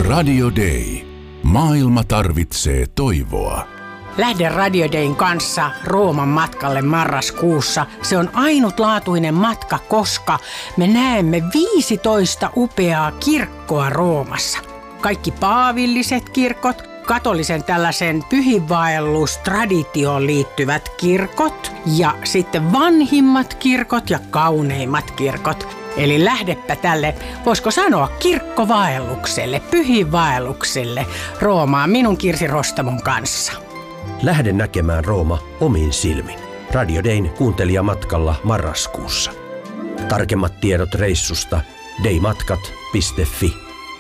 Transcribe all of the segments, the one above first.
Radio Day. Maailma tarvitsee toivoa. Lähden Radio Dayn kanssa Rooman matkalle marraskuussa. Se on ainutlaatuinen matka, koska me näemme 15 upeaa kirkkoa Roomassa. Kaikki paavilliset kirkot, katolisen tällaisen pyhinvaellustraditioon liittyvät kirkot ja sitten vanhimmat kirkot ja kauneimmat kirkot. Eli lähdepä tälle, voisiko sanoa, kirkkovaellukselle, pyhinvaellukselle Roomaan minun Kirsi Rostamon kanssa. Lähde näkemään Rooma omin silmin. Radio Dayn kuuntelijamatkalla marraskuussa. Tarkemmat tiedot reissusta daymatkat.fi.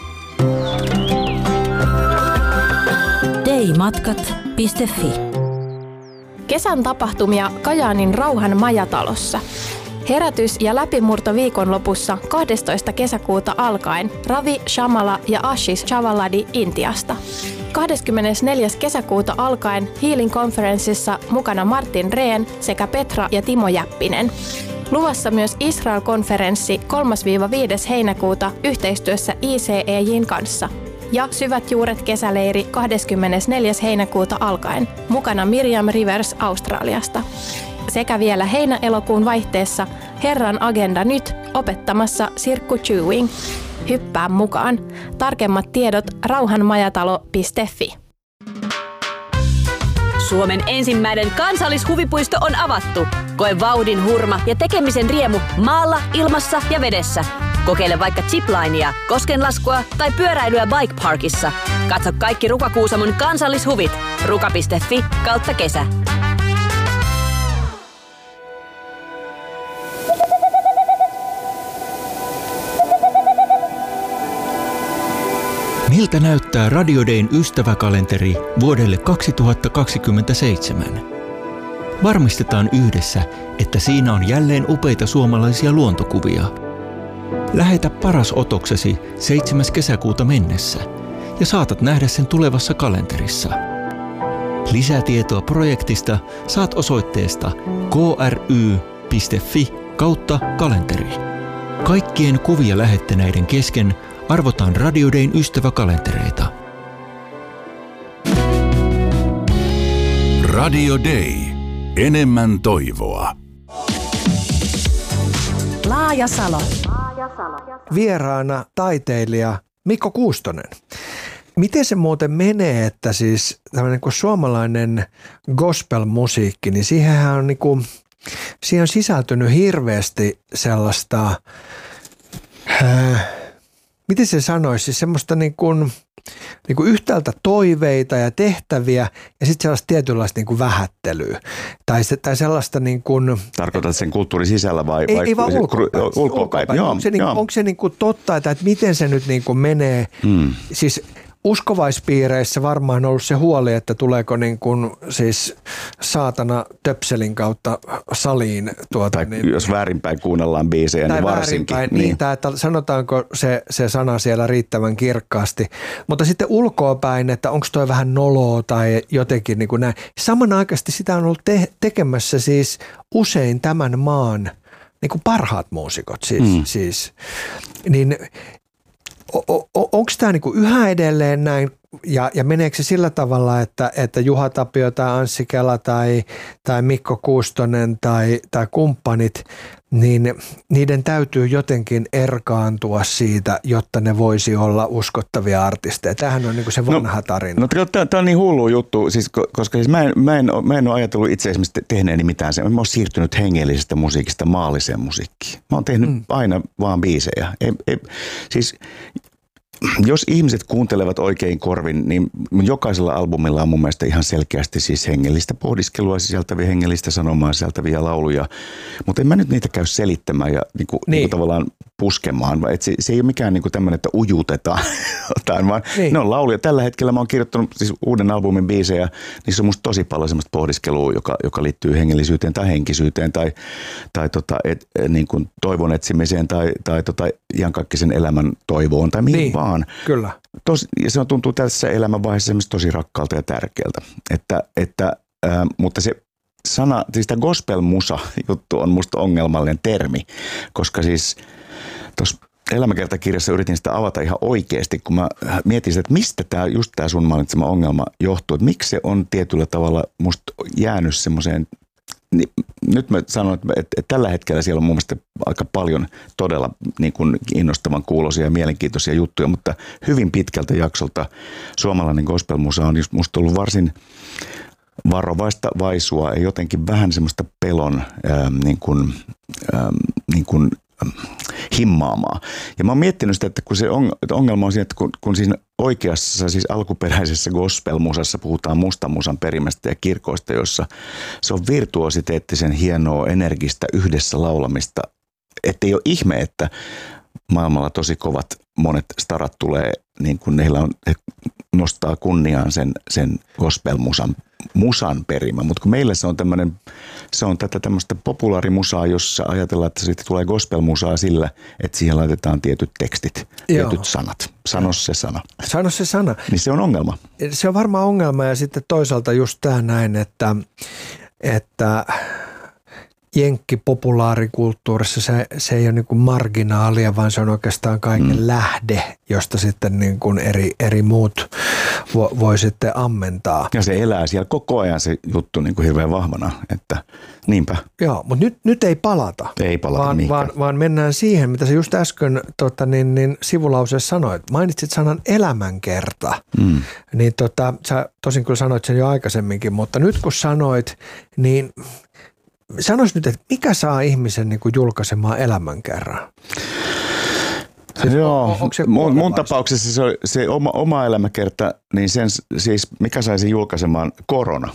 daymatkat.fi. Kesän tapahtumia Kajaanin Rauhan majatalossa. Herätys- ja läpimurto viikonlopussa 12. kesäkuuta alkaen Ravi Shamala ja Ashish Chavaladi Intiasta. 24. kesäkuuta alkaen Healing Conferenceissa mukana Martin Rehn sekä Petra ja Timo Jäppinen. Luvassa myös Israel-konferenssi 3-5. heinäkuuta yhteistyössä ICEJ:n kanssa. Ja Syvät juuret kesäleiri 24. heinäkuuta alkaen. Mukana Miriam Rivers Australiasta. Sekä vielä heinä-elokuun vaihteessa Herran agenda nyt opettamassa Sirkku Chewing. Hyppää mukaan. Tarkemmat tiedot rauhanmajatalo.fi. Suomen ensimmäinen kansallishuvipuisto on avattu. Koe vauhdin hurma ja tekemisen riemu maalla, ilmassa ja vedessä. Kokeile vaikka ziplinea, koskenlaskua tai pyöräilyä Bike Parkissa. Katso kaikki Ruka-Kuusamon kansallishuvit. ruka.fi/kesä. Miltä näyttää Radio Dayn ystäväkalenteri vuodelle 2027? Varmistetaan yhdessä, että siinä on jälleen upeita suomalaisia luontokuvia. Lähetä paras otoksesi 7. kesäkuuta mennessä ja saatat nähdä sen tulevassa kalenterissa. Lisätietoa projektista saat osoitteesta kry.fi/kalenteri. Kaikkien kuvia lähettäneiden kesken arvotaan Radio Dayn ystäväkalentereita. Radio Day. Enemmän toivoa. Laajasalo. Vieraana taiteilija Mikko Kuustonen. Miten se muuten menee, että siis tämmöinen kuin suomalainen gospel-musiikki, niin siihen on sisältynyt hirveästi sellaista, miten se sanoisi, siis semmoista niin kuin yhtäältä toiveita ja tehtäviä ja sitten sellaista tietynlaista niin kuin vähättelyä. Tai sellaista niin kuin... Tarkoitat sen kulttuurin sisällä vai ei vaan ulkopäin. Onko se niin kuin totta, että miten se nyt niin kuin menee? Siis uskovaspiireissä varmaan on ollut se huoli, että tuleeko niin kuin siis saatana töpselin kautta saliin. Tai jos väärinpäin kuunnellaan biisejä, niin varsinkin. Että sanotaanko se sana siellä riittävän kirkkaasti. Mutta sitten ulkoapäin, että onko toi vähän noloa tai jotenkin niin kuin näin. Samanaikaisesti sitä on ollut tekemässä siis usein tämän maan niin kuin parhaat muusikot. Siis. Niin onko tämä niinku yhä edelleen näin ja meneekö se sillä tavalla, että Juha Tapio tai Anssi Kela tai Mikko Kuustonen tai kumppanit, niin niiden täytyy jotenkin erkaantua siitä, jotta ne voisi olla uskottavia artisteja. Tämähän on niinku se vanha tarina. No tämä on niin hullu juttu, siis, koska siis mä en ole ajatellut itse esimerkiksi tehneeni mitään. Mä oon siirtynyt hengellisestä musiikista maalliseen musiikkiin. Mä oon tehnyt aina vaan biisejä. Siis jos ihmiset kuuntelevat oikein korvin, niin jokaisella albumilla on mun mielestä ihan selkeästi siis hengellistä pohdiskelua sisältäviä, hengellistä sanomaa sisältäviä lauluja. Mutta en mä nyt niitä käy selittämään ja niinku tavallaan puskemaan, vaan se ei ole mikään niinku tämmöinen, että ujutetaan, vaan ne on lauluja. Tällä hetkellä mä oon kirjoittanut siis uuden albumin biisejä, niissä on musta tosi paljon semmoista pohdiskelua, joka liittyy hengellisyyteen tai henkisyyteen tai niin kuin toivon etsimiseen tai iankaikkisen elämän toivoon tai mihin vaan. Kyllä. Ja se tuntuu tässä elämänvaiheessa tosi rakkaalta ja tärkeältä. Mutta se sana, siis tämä gospel-musa juttu on musta ongelmallinen termi, koska siis tuossa elämäkertakirjassa yritin sitä avata ihan oikeasti, kun mä mietin sitä, että mistä just tämä sun mainitsema ongelma johtuu, että miksi se on tietyllä tavalla musta jäänyt semmoiseen. Niin, nyt mä sanon, että tällä hetkellä siellä on mun mielestä aika paljon todella niin kuin innostavan kuuloisia ja mielenkiintoisia juttuja, mutta hyvin pitkältä jaksolta suomalainen gospelmusa on just musta ollut varsin varovaista vaisua ja jotenkin vähän semmoista pelon himmaamaa. Ja mä oon miettinyt sitä, että kun se ongelma on siinä, että kun siinä oikeassa, siis alkuperäisessä gospelmusassa puhutaan mustan musan perimästä ja kirkoista, jossa se on virtuositeettisen hienoa, energistä yhdessä laulamista. Että ei ole ihme, että maailmalla tosi kovat monet starat tulee, niin kuin he nostaa kunniaan sen gospelmusan perimä. Mutta kun meillä se on tätä tämmöistä populaarimusaa, jossa ajatellaan, että siitä tulee gospelmusaa sillä, että siihen laitetaan tietyt tekstit, tietyt sanat. Sano se sana. Sano se sana. Niin se on ongelma. Se on varmaan ongelma ja sitten toisaalta just tämä näin, että jenkkipopulaarikulttuurissa se ei ole niin kuin marginaalia, vaan se on oikeastaan kaiken lähde, josta sitten niin kuin eri muut voi sitten ammentaa. Ja se elää siellä koko ajan se juttu niin kuin hirveän vahvana, että niinpä. Joo, mutta nyt ei palata. Ei palata vaan mennään siihen, mitä sä just äsken sivulauseessa sanoit. Mainitsit sanan elämänkerta. Niin sä tosin kyllä sanoit sen jo aikaisemminkin, mutta nyt kun sanoit, niin sanois nyt, että mikä saa ihmisen niin kuin julkaisemaan elämänkerran? Siis joo, mun tapauksessa se oma elämäkerta, niin sen siis mikä saisi julkaisemaan? Korona.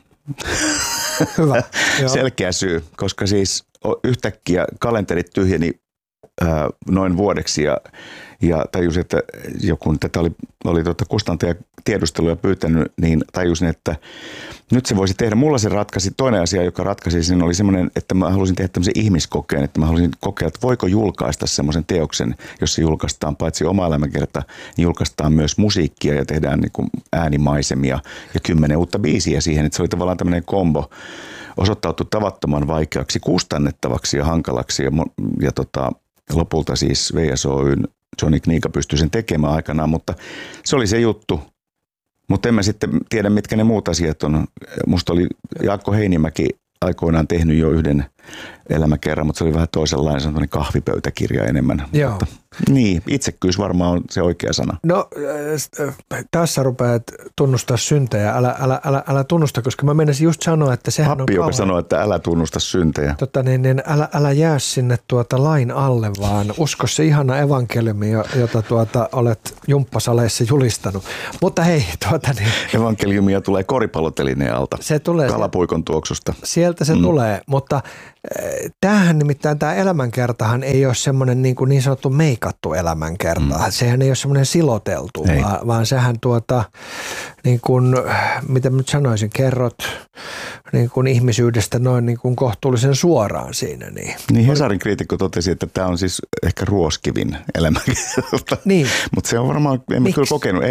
Hyvä. Selkeä syy, koska siis yhtäkkiä kalenterit tyhjeni noin vuodeksi ja tajusin, että kun tätä oli kustantaja tiedusteluja pyytänyt, niin tajusin, että nyt se voisi tehdä. Mulla se ratkaisi. Toinen asia, joka ratkaisi sen, oli semmoinen, että mä halusin tehdä tämmöisen ihmiskokeen, että mä halusin kokea, että voiko julkaista semmoisen teoksen, jossa julkaistaan paitsi oma elämänkerta, niin julkaistaan myös musiikkia ja tehdään niin kuin äänimaisemia ja 10 uutta biisiä siihen. Että se oli tavallaan tämmöinen kombo. Osoittautui tavattoman vaikeaksi, kustannettavaksi ja hankalaksi ja lopulta siis VSOYn Johnny Kniika pystyi sen tekemään aikanaan, mutta se oli se juttu. Mutta en mä sitten tiedä, mitkä ne muut asiat on. Musta oli Jaakko Heinimäki aikoinaan tehnyt jo yhden elämäkerran, mutta se oli vähän toisenlainen, sellainen kahvipöytäkirja enemmän. Joo. Mutta, niin, itsekkyys varmaan on se oikea sana. No tässä rupeat tunnustaa syntejä, älä tunnusta, koska mä menisin just sanoa, että sehän Pappi, on joka sanoo, että älä tunnusta syntejä. Älä jää sinne lain alle, vaan usko se ihana evankeliumi, jota olet jumppasaleissa julistanut. Mutta hei, Evankeliumia tulee koripallotelineen alta, se tulee kalapuikon tuoksusta. Sieltä se tulee, mutta tämähän nimittäin tämä elämänkertahan ei ole semmoinen niin sanottu meikattu elämänkerta. Sehän ei ole semmoinen siloteltu, vaan sehän niin kuin, mitä mä nyt sanoisin, kerrot niin kuin ihmisyydestä noin niin kuin kohtuullisen suoraan siinä. Niin Hesarin kriitikko totesi, että tämä on siis ehkä ruoskivin elämänkerta. Niin. Mutta se on varmaan, en mä kyllä kokenut,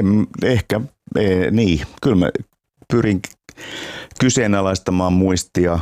niin. Kyllä mä pyrin kyseenalaistamaan muistia.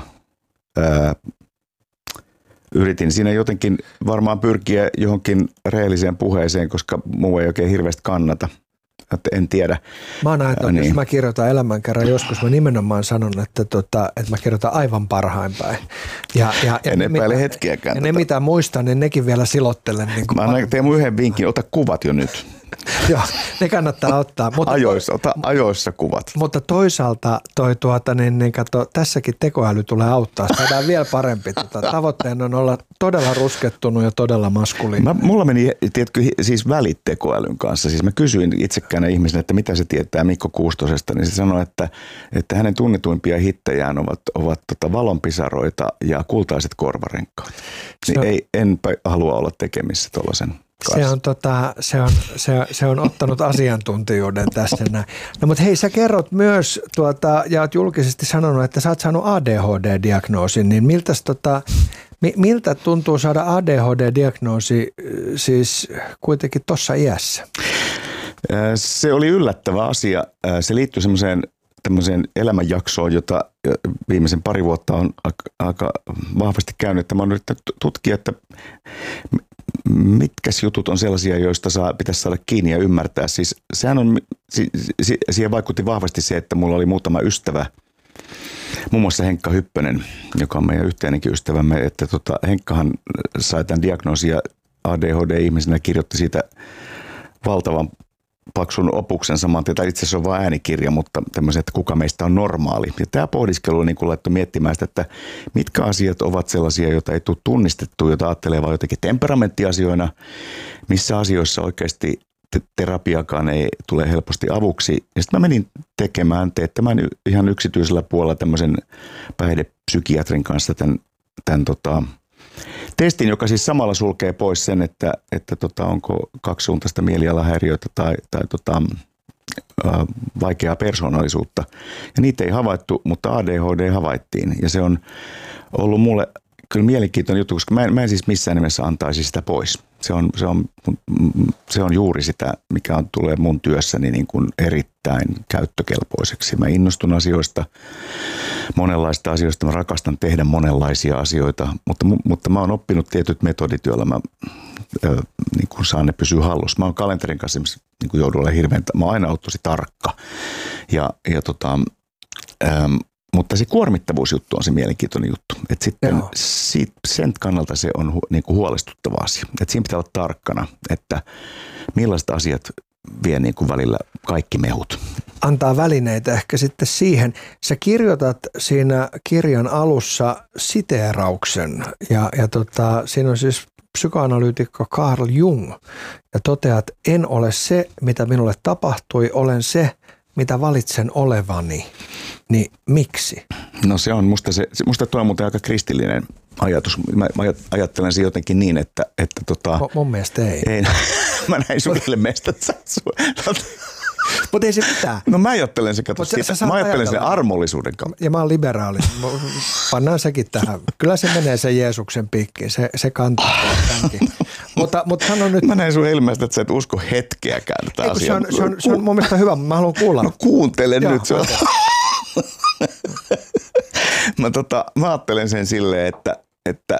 Yritin siinä jotenkin varmaan pyrkiä johonkin rehelliseen puheeseen, koska muu ei oikein hirveästi kannata. Että en tiedä. Mä oon ajatellut, että jos mä kirjoitan elämänkerran joskus, mä nimenomaan sanon, että mä kirjoitan aivan parhain päin. En epäile hetkeäkään. Ja ne mitä muistan, niin nekin vielä silottelen. Niin mä teen mun yhden vinkin, ota kuvat jo nyt. Joo, ne kannattaa ottaa. Mutta ota ajoissa kuvat. Mutta toisaalta tässäkin tekoäly tulee auttaa. Saadaan vielä parempi. Tavoitteena on olla todella ruskettunut ja todella maskuliininen. Mulla meni, tiedätkö, siis välit tekoälyn kanssa. Siis mä kysyin itsekään ihmisen, että mitä se tietää Mikko Kuustosesta, niin se sanoi, että hänen tunnetuimpia hittejään ovat valonpisaroita ja kultaiset korvarenkaat. Niin enpä halua olla tekemissä tuollaisen. Se on ottanut asiantuntijuuden tässä näin. No mutta hei, sä kerrot myös ja oot julkisesti sanonut, että sä oot saanut ADHD-diagnoosin, niin miltä tuntuu saada ADHD-diagnoosi siis kuitenkin tuossa iässä? Se oli yllättävä asia. Se liittyy tämmöiseen elämänjaksoon, jota viimeisen pari vuotta on aika vahvasti käynyt. Mä oon yrittänyt tutkia, että mitkäs jutut on sellaisia, joista pitäisi saada kiinni ja ymmärtää. Siis sehän on, siihen vaikutti vahvasti se, että mulla oli muutama ystävä, muun muassa Henkka Hyppönen, joka on meidän yhteinenkin ystävämme, että Henkkahan sai tämän diagnoosin ja ADHD-ihmisenä kirjoitti siitä valtavan paksun opuksen saman tien, tai itse asiassa on vain äänikirja, mutta tämmöisen, että kuka meistä on normaali. Ja tämä pohdiskelu on niin kuin laittoi miettimään sitä, että mitkä asiat ovat sellaisia, joita ei tule tunnistettua, joita ajattelee vaan jotenkin temperamenttiasioina, missä asioissa oikeasti terapiakaan ei tule helposti avuksi. Ja sitten mä menin teettämään ihan yksityisellä puolella tämmöisen päihdepsykiatrin kanssa tämän testin, joka siis samalla sulkee pois sen, että onko kaksisuuntaista mielialahäiriötä tai vaikeaa persoonallisuutta. Ja niitä ei havaittu, mutta ADHD havaittiin. Ja se on ollut mulle kyllä mielenkiintoinen juttu, koska mä en siis missään nimessä antaisi sitä pois. Se on juuri sitä, mikä tulee mun työssäni niin kuin erittäin käyttökelpoiseksi. Mä innostun asioista, monenlaista asioista. Mä rakastan tehdä monenlaisia asioita, mutta mä oon oppinut tietyt metodit, joilla mä niin kuin saan ne pysyä hallussa. Mä oon kalenterin kanssa niin kuin joudun olemaan mä oon aina ollut tosi tarkka. Mutta se kuormittavuusjuttu on se mielenkiintoinen juttu. Että sitten sen kannalta se on niin kuin huolestuttava asia. Että siinä pitää olla tarkkana, että millaiset asiat vie niin kuin välillä kaikki mehut. Antaa välineitä ehkä sitten siihen. Sä kirjoitat siinä kirjan alussa siteerauksen ja siinä on siis psykoanalyytikko Carl Jung ja toteat, en ole se, mitä minulle tapahtui, olen se, mitä valitsen olevani. Niin miksi? No se on, musta toi on muuten aika kristillinen ajatus. Mä ajattelen se jotenkin niin, että mun mielestä ei. Mä näin sun ilmeistä. Mutta ei se mitään. No mä ajattelen se, mä ajattelen sen armollisuuden kautta. Ja mä oon liberaali. Pannaan sekin tähän. Kyllä se menee sen Jeesuksen piikkiin. Se kantaa tämänkin. Mutta sano nyt. Mä näin sun ilmeistä, että sä et usko hetkeäkään tätä asiaa. Se on mun mielestä hyvä, mä haluan kuulla. No kuuntele nyt. Mä ajattelen sen silleen, että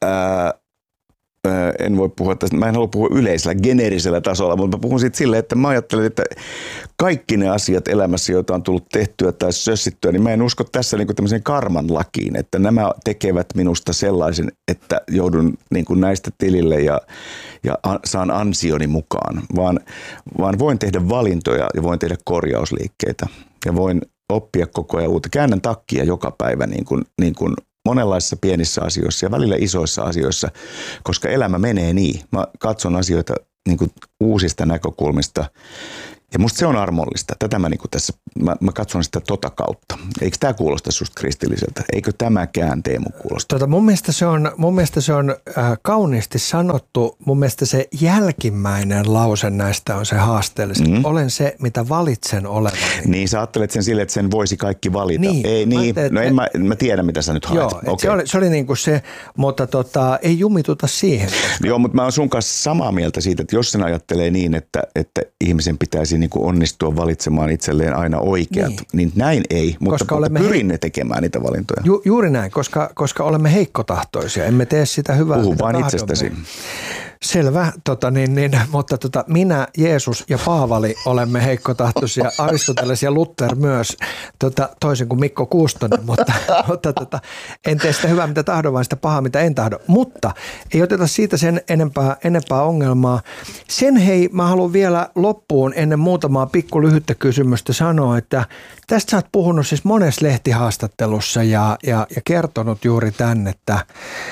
en voi puhua tästä, mä en halua puhua yleisellä, geneerisellä tasolla, mutta mä puhun siitä silleen, että mä ajattelen, että kaikki ne asiat elämässä, joita on tullut tehtyä tai sössittyä, niin mä en usko tässä niin kuin tämmöiseen karman lakiin, että nämä tekevät minusta sellaisen, että joudun niin kuin näistä tilille ja saan ansioni mukaan, vaan voin tehdä valintoja ja voin tehdä korjausliikkeitä ja voin oppia koko ajan uutta. Käännän takkia joka päivä niin kuin monenlaisissa pienissä asioissa ja välillä isoissa asioissa, koska elämä menee niin. Mä katson asioita niin kuin uusista näkökulmista ja musta se on armollista. Tätä mä, niin kuin tässä, mä katson sitä kautta. Eikö tämä kuulosta susta kristilliseltä? Eikö tämäkään Teemu kuulosta? Mun mielestä se on kauniisti sanottu. Mun mielestä se jälkimmäinen lause näistä on se haasteellinen. Olen se, mitä valitsen olevani. Niin, sä ajattelet sen sille, että sen voisi kaikki valita. Niin. Ei, niin. Mä tiedän, mitä sä nyt haet. Joo, okay. se oli niin kuin se, mutta ei jumituta siihen. Joo, mutta mä oon sun kanssa samaa mieltä siitä, että jos sen ajattelee niin, että ihmisen pitäisi niin kuin onnistua valitsemaan itselleen aina oikeat, niin näin ei, mutta pyrin tekemään niitä valintoja. Juuri näin, koska olemme heikkotahtoisia, emme tee sitä hyvää. Puhu vain itsestäsi. Selvä, mutta minä, Jeesus ja Paavali olemme heikkotahtoisia, Aristoteles ja Luther myös, toisin kuin Mikko Kuustonen, mutta en tee sitä hyvää, mitä tahdon, vaan sitä pahaa, mitä en tahdo. Mutta ei oteta siitä sen enempää ongelmaa. Sen mä haluan vielä loppuun ennen muutamaa pikku lyhyttä kysymystä sanoa, että tästä sä oot puhunut siis monessa lehtihaastattelussa ja kertonut juuri tämän, että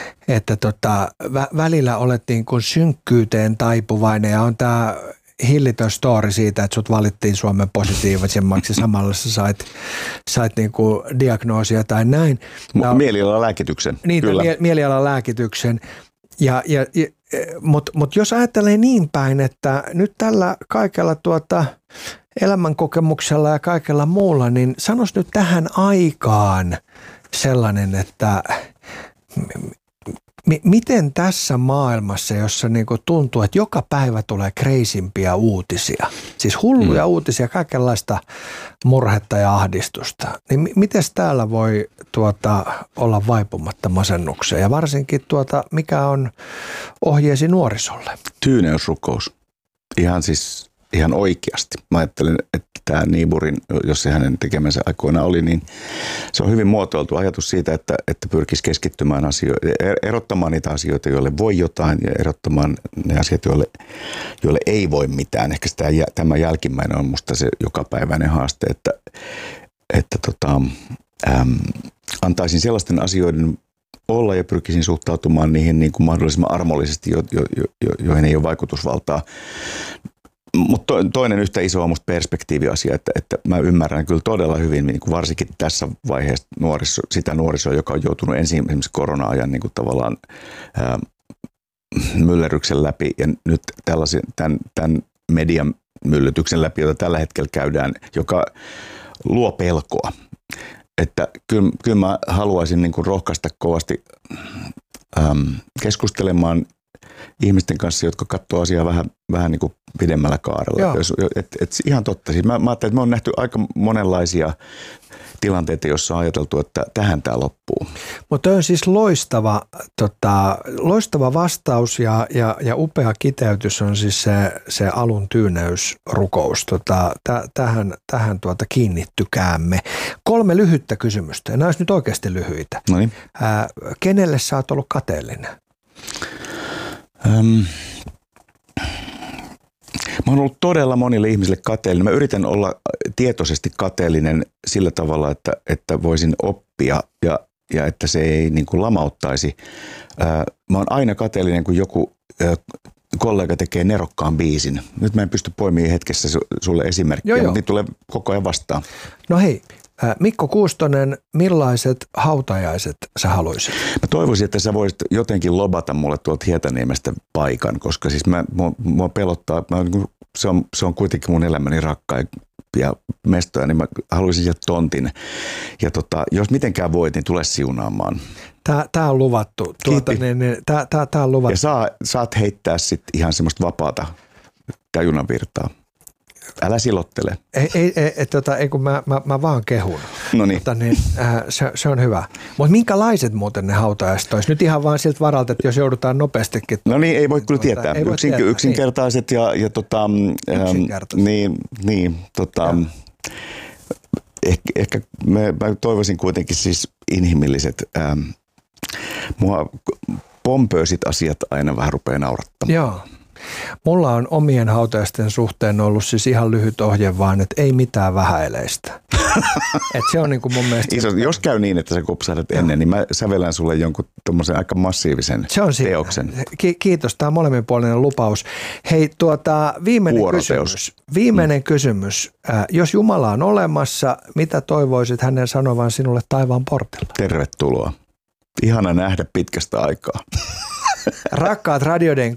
välillä olet niin kuin synkkyyteen taipuvainen ja on tämä hillitön story siitä, että sut valittiin Suomen positiivisemmaksi samalla sä sait niin kuin diagnoosia tai näin. Mielialalääkityksen. Niin, mielialalääkityksen. Mutta jos ajattelee niin päin, että nyt tällä kaikella elämänkokemuksella ja kaikella muulla, niin sanois nyt tähän aikaan sellainen, että Miten tässä maailmassa, jossa niinku tuntuu, että joka päivä tulee kreisimpiä uutisia, siis hulluja uutisia, kaikenlaista murhetta ja ahdistusta, niin miten täällä voi olla vaipumatta masennukseen ja varsinkin mikä on ohjeesi nuorisolle? Tyyneysrukous. Ihan oikeasti. Mä ajattelen, että tämä Niebuhrin, jos se hänen tekemänsä aikoina oli, niin se on hyvin muotoiltu ajatus siitä, että pyrkisi keskittymään asioihin, erottamaan niitä asioita, joille voi jotain ja erottamaan ne asiat, joille ei voi mitään. Ehkä tämä jälkimmäinen on musta se jokapäiväinen haaste, että antaisin sellaisten asioiden olla ja pyrkisin suhtautumaan niihin niin kuin mahdollisimman armollisesti, joihin ei ole vaikutusvaltaa. Mutta toinen yhtä iso on musta perspektiiviasia, että mä ymmärrän kyllä todella hyvin, niin kuin varsinkin tässä vaiheessa sitä nuorisoa, joka on joutunut esimerkiksi korona-ajan niin kuin tavallaan myllerryksen läpi ja nyt tämän median myllytyksen läpi, jota tällä hetkellä käydään, joka luo pelkoa. Että kyllä mä haluaisin niin kuin rohkaista kovasti keskustelemaan ihmisten kanssa, jotka katsoo asiaa vähän niin kuin pidemmällä kaarella. Ihan totta. Siis mä ajattelin, että me on nähty aika monenlaisia tilanteita, joissa on ajateltu, että tähän tämä loppuu. Mutta on siis loistava vastaus ja upea kiteytys on siis se alun tyyneysrukous. Tähän kiinnittykäämme. 3 lyhyttä kysymystä. Ja nämä olisi nyt oikeasti lyhyitä. Noin. Kenelle sä oot ollut kateellinen? Mä oon ollut todella monille ihmisille kateellinen. Mä yritän olla tietoisesti kateellinen sillä tavalla, että voisin oppia ja että se ei niin kuin lamauttaisi. Mä oon aina kateellinen, kun joku kollega tekee nerokkaan biisin. Nyt mä en pysty poimimaan hetkessä sulle esimerkkiä, mutta niitä tulee koko ajan vastaan. No hei. Mikko Kuustonen, millaiset hautajaiset sä haluaisit? Mä toivoisin, että sä voisit jotenkin lobata mulle tuolta Hietaniemestä paikan, koska siis mua pelottaa, se on kuitenkin mun elämäni rakkaimpia mestoja, niin mä haluaisin sieltä tontin. Ja jos mitenkään voit, niin tule siunaamaan. Tää on luvattu. Tää on luvattu. Ja saat heittää sitten ihan semmoista vapaata tajunnan virtaa. Älä silottele. Ei kun mä vaan kehun. Noniin. Se on hyvä. Mutta minkälaiset muuten ne hautajaiset olisi? Nyt ihan vaan siltä varalta, että jos joudutaan nopeastikin. No niin, ei voi kyllä tietää. Yksinkertaiset ja ehkä mä toivoisin kuitenkin siis inhimilliset. Mua pompöösit asiat aina vähän rupeaa naurattamaan. Joo. Mulla on omien hautajaisten suhteen ollut siis ihan lyhyt ohje vaan, että ei mitään vähäileistä. Että se on niin kuin mun mielestä... Jos käy niin, että sä kopsahdat ennen, niin mä sävelän sulle jonkun tommosen aika massiivisen teoksen. Kiitos, tämä on molemminpuolinen lupaus. Hei, viimeinen kysymys. Jos Jumala on olemassa, mitä toivoisit hänen sanovan sinulle taivaan portilla? Tervetuloa. Ihana nähdä pitkästä aikaa. Rakkaat Radio Dayn